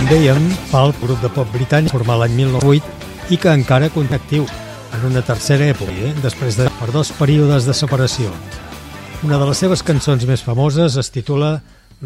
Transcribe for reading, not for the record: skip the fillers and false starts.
dèiem, fa el grup de pop britànic format l'any 1908 i que encara continua actiu en una tercera època, després de 2 períodes de separació. Una de les seves cançons més famoses es titula